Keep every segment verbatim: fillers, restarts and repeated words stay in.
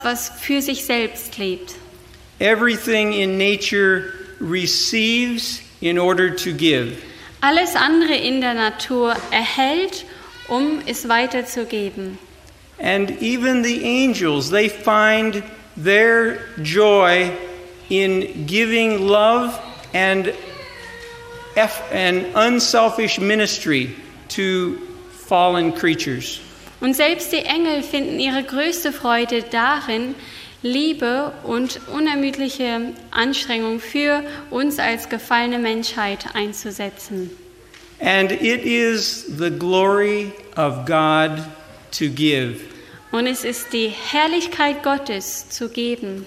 was für sich selbst lebt. Everything in nature receives in order to give. Alles andere in der Natur erhält, um es weiterzugeben. And even the angels, they find their joy in giving love and and unselfish ministry to fallen creatures. Und selbst die Engel finden ihre größte Freude darin, Liebe und unermüdliche Anstrengung für uns als gefallene Menschheit einzusetzen. And it is the glory of God to give. Und es ist die Herrlichkeit Gottes zu geben.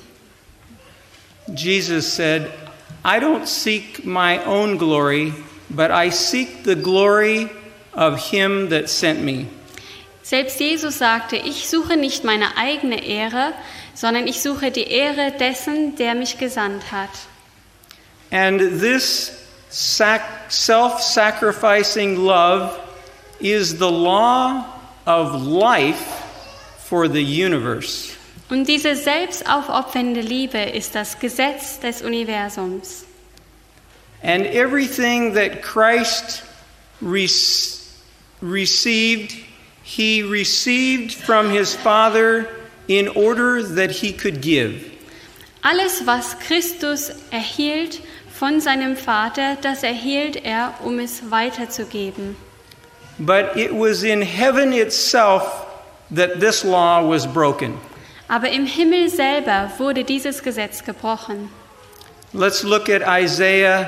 Jesus said, I don't seek my own glory, but I seek the glory of him that sent me. Selbst Jesus sagte, ich suche nicht meine eigene Ehre, sondern ich suche die Ehre dessen, der mich gesandt hat. And this sac- self-sacrificing love is the law of life for the universe. Und diese selbstaufopfernde Liebe ist das Gesetz des Universums. And everything that Christ re- received, he received from his Father in order that he could give. Alles, was Christus erhielt von seinem Vater, das erhielt er, um es weiterzugeben. But it was in heaven itself that this law was broken. Aber im Himmel selber wurde dieses Gesetz gebrochen. Let's look at Isaiah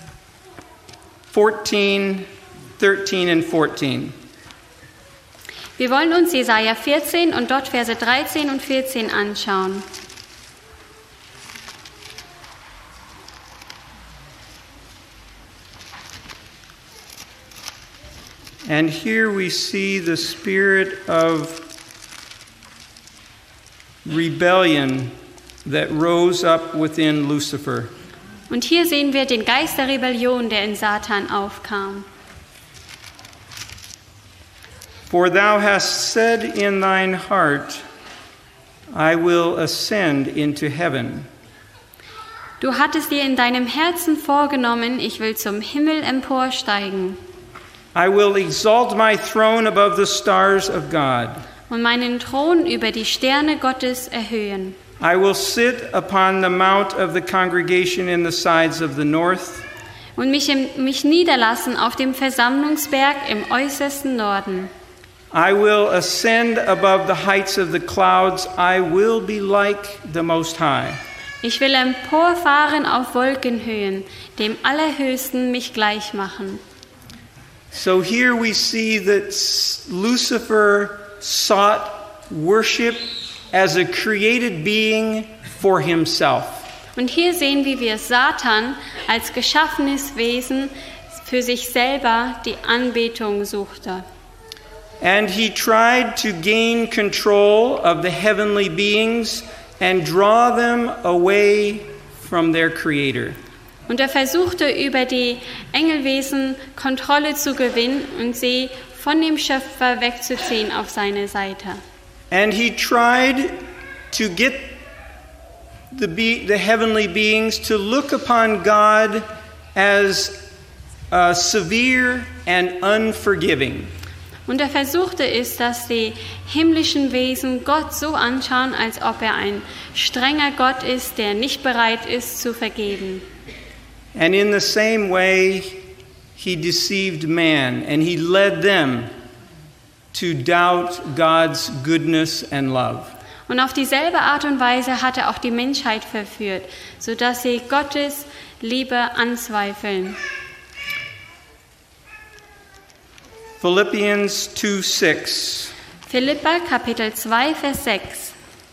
fourteen, thirteen and fourteen. Wir wollen uns Jesaja vierzehn und dort Verse dreizehn und vierzehn anschauen. And here we see the spirit of rebellion that rose up within Lucifer. Und hier sehen wir den Geist der Rebellion, der in Satan aufkam. For thou hast said in thine heart, I will ascend into heaven. Du hattest dir in deinem Herzen vorgenommen, ich will zum Himmel emporsteigen I will exalt my throne above the stars of God. und meinen Thron über die Sterne Gottes erhöhen. I will sit upon the mount of the congregation in the sides of the north. Und mich, im, mich niederlassen auf dem Versammlungsberg im äußersten Norden. I will ascend above the heights of the clouds. I will be like the Most High. Ich will emporfahren auf Wolkenhöhen, dem Allerhöchsten mich gleich machen. So here we see that Lucifer sought worship as a created being for himself. Und hier sehen wir, wie Satan als geschaffenes Wesen für sich selber die Anbetung suchte. And he tried to gain control of the heavenly beings and draw them away from their Creator. Und er versuchte über die Engelwesen Kontrolle zu gewinnen und sie von dem Schöpfer wegzuziehen auf seine Seite. And he tried to get the, be- the heavenly beings to look upon God as uh, severe and unforgiving. Und er versuchte es, dass die himmlischen Wesen Gott so anschauen, als ob er ein strenger Gott ist, der nicht bereit ist zu vergeben. And in the same way, he deceived man, and he led them to doubt God's goodness and love. Und auf dieselbe Art und Weise hat er auch die Menschheit verführt, sodass sie Gottes Liebe anzweifeln. Philippians two six. Philipper Kapitel zwei, Vers sechs.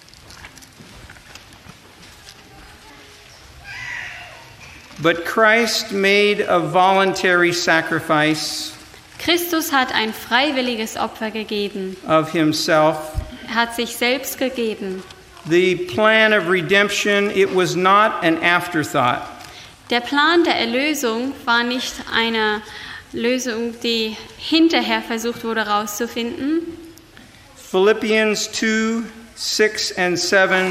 But Christ made a voluntary sacrifice Christus hat ein freiwilliges Opfer gegeben. of himself. Er hat sich selbst gegeben. The plan of redemption, it was not an afterthought. Der Plan der Erlösung war nicht eine Lösung, die hinterher versucht wurde herauszufinden. Philippians two six and seven